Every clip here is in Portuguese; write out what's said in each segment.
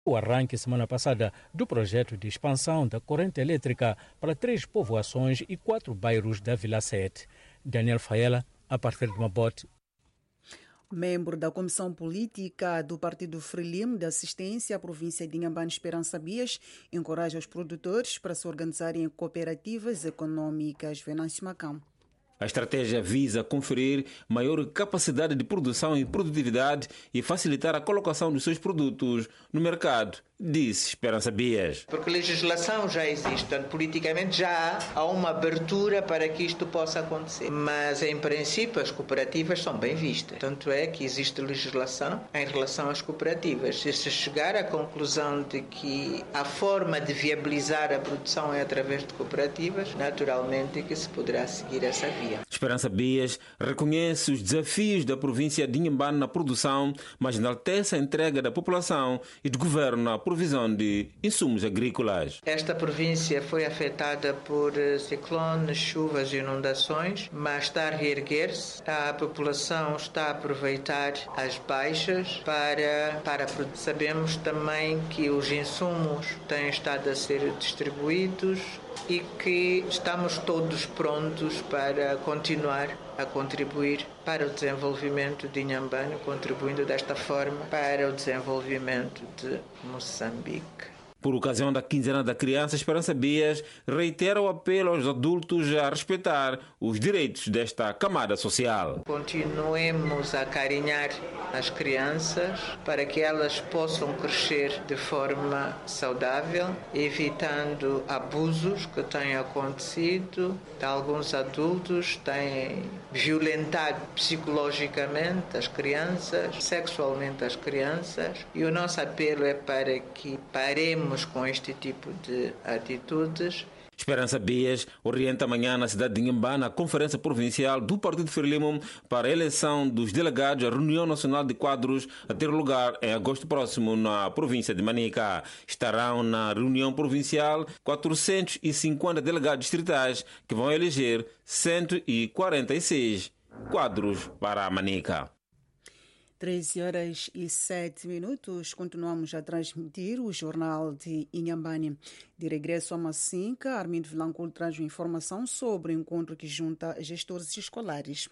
O arranque semana passada do projeto de expansão da corrente elétrica para 3 povoações e 4 bairros da Vila Sete. Daniel Faela, a partir de Mabote. Membro da Comissão Política do Partido Frelimo de Assistência à província de Inhambane, Esperança Bias, encoraja os produtores para se organizarem em cooperativas econômicas. Venâncio Macão. A estratégia visa conferir maior capacidade de produção e produtividade e facilitar a colocação dos seus produtos no mercado, disse Esperança Bias. Porque a legislação já existe, portanto, politicamente já há uma abertura para que isto possa acontecer. Mas, em princípio, as cooperativas são bem vistas. Tanto é que existe legislação em relação às cooperativas. E se chegar à conclusão de que a forma de viabilizar a produção é através de cooperativas, naturalmente que se poderá seguir essa via. Esperança Bias reconhece os desafios da província de Inhambane na produção, mas enaltece a entrega da população e do governo na provisão de insumos agrícolas. Esta província foi afetada por ciclones, chuvas e inundações, mas está a reerguer-se. A população está a aproveitar as baixas para produzir. Sabemos também que os insumos têm estado a ser distribuídos e que estamos todos prontos para continuar a contribuir para o desenvolvimento de Inhambane, contribuindo desta forma para o desenvolvimento de Moçambique. Por ocasião da quinzena da criança, Esperança Bias reitera o apelo aos adultos a respeitar os direitos desta camada social. Continuemos a acarinhar as crianças para que elas possam crescer de forma saudável, evitando abusos que têm acontecido. Alguns adultos têm violentado psicologicamente as crianças, sexualmente as crianças, e o nosso apelo é para que paremos com este tipo de atitudes. Esperança Bias orienta amanhã na cidade de Inhambane a Conferência Provincial do Partido Frelimo para a eleição dos delegados à Reunião Nacional de Quadros a ter lugar em agosto próximo na província de Manica. Estarão na reunião provincial 450 delegados distritais que vão eleger 146 quadros para a Manica. 13h07. Continuamos a transmitir o Jornal de Inhambane. De regresso a Massinca, Armindo Vilanculo traz informação sobre o encontro que junta gestores escolares.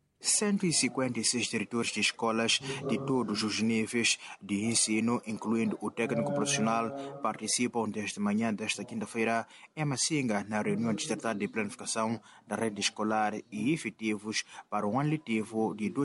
156 diretores de escolas de todos os níveis de ensino, incluindo o técnico profissional, participam desde manhã desta quinta-feira em Massinga, na reunião distrital de planificação da rede escolar e efetivos para o ano letivo de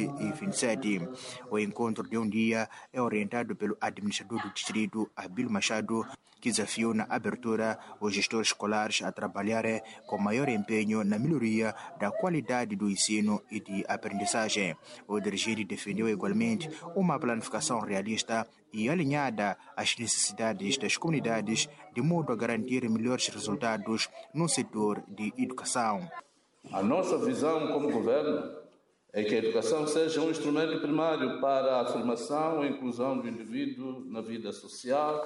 2027. O encontro de um dia é orientado pelo administrador do distrito, Abílio Machado, que desafiou na abertura os gestores escolares a trabalharem com maior empenho na melhoria da qualidade do ensino e de aprendizagem. O dirigente defendeu igualmente uma planificação realista e alinhada às necessidades das comunidades, de modo a garantir melhores resultados no setor de educação. A nossa visão como governo é que a educação seja um instrumento primário para a afirmação e inclusão do indivíduo na vida social,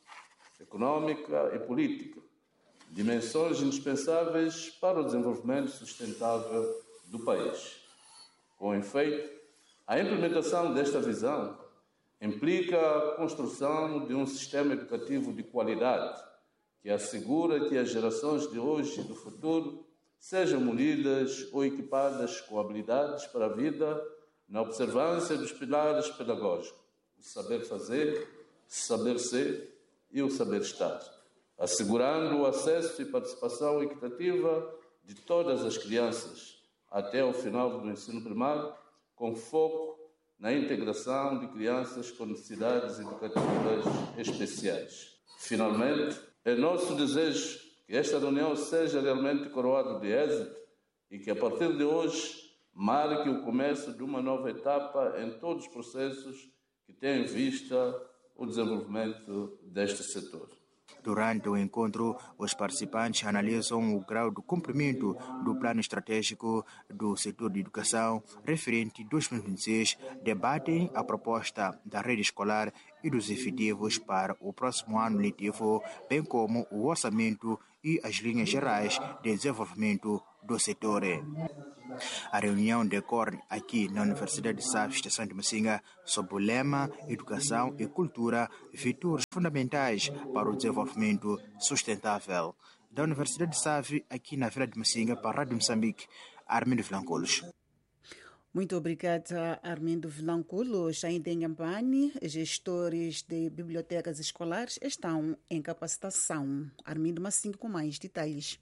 econômica e política, dimensões indispensáveis para o desenvolvimento sustentável do país. Com efeito, a implementação desta visão implica a construção de um sistema educativo de qualidade que assegura que as gerações de hoje e do futuro sejam munidas ou equipadas com habilidades para a vida na observância dos pilares pedagógicos, o saber fazer, o saber ser e o saber estar, assegurando o acesso e participação equitativa de todas as crianças até o final do ensino primário, com foco na integração de crianças com necessidades educativas especiais. Finalmente, é nosso desejo que esta reunião seja realmente coroada de êxito e que, a partir de hoje, marque o começo de uma nova etapa em todos os processos que têm em vista o desenvolvimento deste setor. Durante o encontro, os participantes analisam o grau de cumprimento do plano estratégico do setor de educação referente 2026, debatem a proposta da rede escolar e dos efetivos para o próximo ano letivo, bem como o orçamento e as linhas gerais de desenvolvimento do setor. A reunião decorre aqui na Universidade de Sá, Estação de Macinga, sob o lema Educação e Cultura, vetores fundamentais para o desenvolvimento sustentável. Da Universidade de Save, aqui na Vila de Macinga, para a Rádio Moçambique, Armindo Vilanculos. Muito obrigada, Armindo Vilanculos. Ainda em Inhambane, gestores de bibliotecas escolares estão em capacitação. Armindo Massinho com mais detalhes.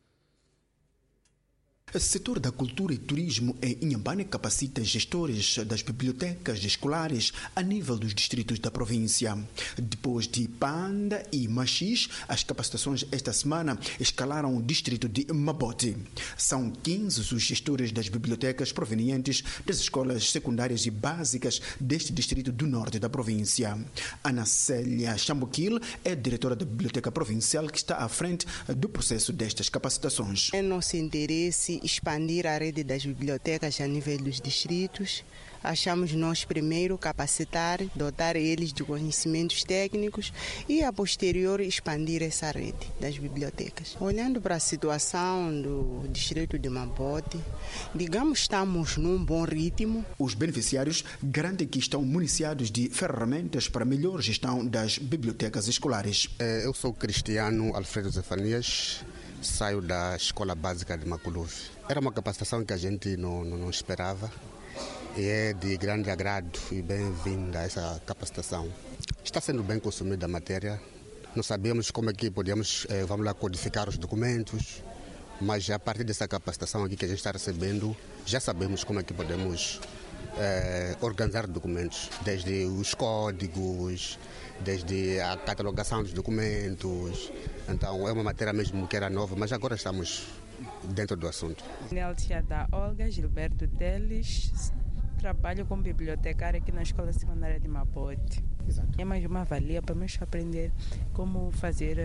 O setor da cultura e turismo em Inhambane capacita gestores das bibliotecas escolares a nível dos distritos da província. Depois de Panda e Machis, as capacitações esta semana escalaram o distrito de Mabote. São 15 os gestores das bibliotecas provenientes das escolas secundárias e básicas deste distrito do norte da província. Ana Célia Chambuquil é diretora da Biblioteca Provincial que está à frente do processo destas capacitações. É nosso interesse expandir a rede das bibliotecas a nível dos distritos. Achamos nós primeiro capacitar, dotar eles de conhecimentos técnicos e a posterior expandir essa rede das bibliotecas. Olhando para a situação do distrito de Mabote, digamos estamos num bom ritmo. Os beneficiários garantem que estão municiados de ferramentas para melhor gestão das bibliotecas escolares. Eu sou Cristiano Alfredo Zefanias, saio da Escola Básica de Maculuve. Era uma capacitação que a gente não esperava e é de grande agrado e bem-vinda essa capacitação. Está sendo bem consumida a matéria. Não sabíamos como é que podíamos, codificar os documentos, mas a partir dessa capacitação aqui que a gente está recebendo, já sabemos como é que podemos organizar documentos, desde os códigos, desde a catalogação dos documentos. Então é uma matéria mesmo que era nova, mas agora estamos dentro do assunto. Neltia da Olga Gilberto Teles, trabalho como bibliotecária aqui na Escola Secundária de Mabote. Exato. É mais uma valia para nós aprender como fazer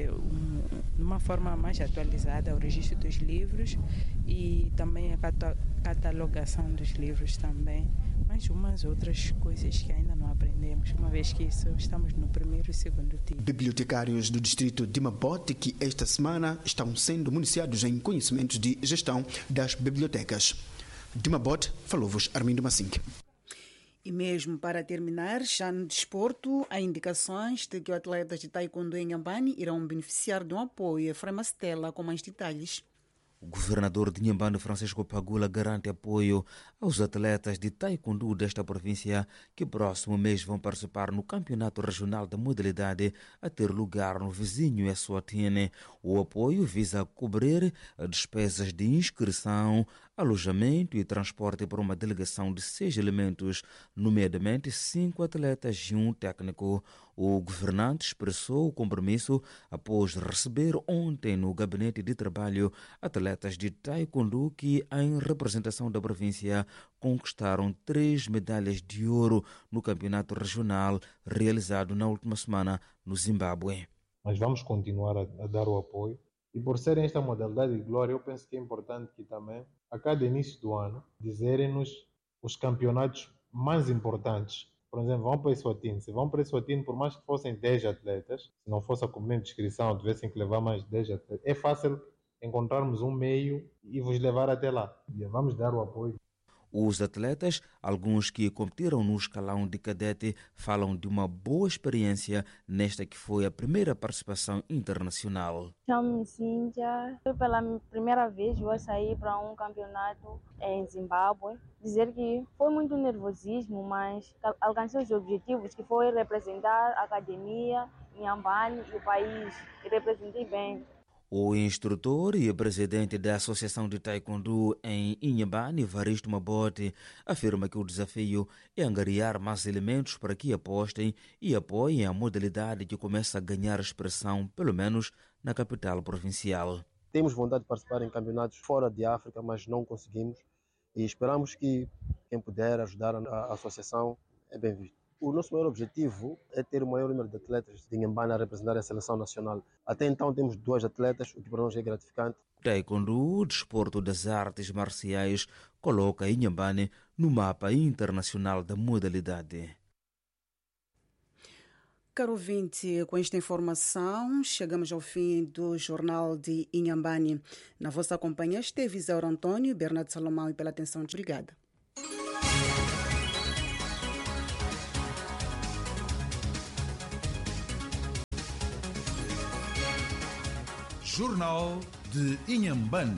de uma forma mais atualizada o registro dos livros e também a catalogação dos livros também. Mas umas outras coisas que ainda não aprendemos, uma vez que estamos no primeiro e segundo tipo. Bibliotecários do distrito de Mabote que esta semana estão sendo municiados em conhecimentos de gestão das bibliotecas. De Mabote, falou-vos Armindo Massinque. E mesmo para terminar, já no desporto, há indicações de que os atletas de taekwondo em Inhambane irão beneficiar de um apoio. Efrema Stella com mais detalhes. O governador de Inhambane, Francisco Pagula, garante apoio aos atletas de taekwondo desta província que próximo mês vão participar no campeonato regional da modalidade a ter lugar no vizinho Eswatini. O apoio visa cobrir despesas de inscrição, alojamento e transporte para uma delegação de 6 elementos, nomeadamente 5 atletas e um técnico. O governante expressou o compromisso após receber ontem no gabinete de trabalho atletas de taekwondo que, em representação da província, conquistaram 3 medalhas de ouro no campeonato regional realizado na última semana no Zimbábue. Mas vamos continuar a dar o apoio. E por ser esta modalidade de glória, eu penso que é importante que também, a cada início do ano, dizerem-nos os campeonatos mais importantes. Por exemplo, vão para Eswatini. Se vão para Eswatini, por mais que fossem 10 atletas, se não fosse a componente de inscrição, tivessem que levar mais 10 atletas, é fácil encontrarmos um meio e vos levar até lá. E vamos dar o apoio. Os atletas, alguns que competiram no escalão de cadete, falam de uma boa experiência nesta que foi a primeira participação internacional. Chamo-me Cíntia. Foi pela primeira vez que eu saí para um campeonato em Zimbábue. Dizer que foi muito nervosismo, mas alcancei os objetivos, que foi representar a academia, Inhambane e o país. E representei bem. O instrutor e presidente da Associação de Taekwondo em Inhambane, Varisto Mabote, afirma que o desafio é angariar mais elementos para que apostem e apoiem a modalidade que começa a ganhar expressão, pelo menos na capital provincial. Temos vontade de participar em campeonatos fora de África, mas não conseguimos. E esperamos que quem puder ajudar a associação é bem-vindo. O nosso maior objetivo é ter o maior número de atletas de Inhambane a representar a seleção nacional. Até então temos 2 atletas, o que para nós é gratificante. Taekwondo, o desporto das artes marciais, coloca Inhambane no mapa internacional da modalidade. Caro ouvinte, com esta informação, chegamos ao fim do Jornal de Inhambane. Na vossa companhia esteve Isaura Antônio e Bernardo Salomão, e pela atenção. Obrigada. Jornal de Inhambane.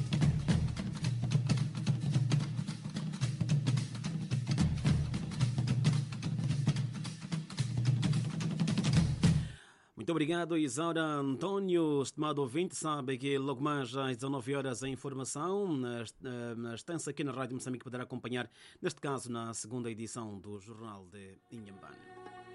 Muito obrigado, Isaura Antônio. Estimado ouvinte, sabe que logo mais às 19 horas a informação na extensa aqui na Rádio Moçambique poderá acompanhar, neste caso, na segunda edição do Jornal de Inhambane.